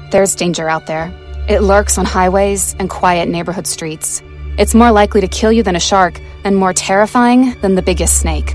There's danger out there. It lurks on highways and quiet neighborhood streets. It's more likely to kill you than a shark, and more terrifying than the biggest snake.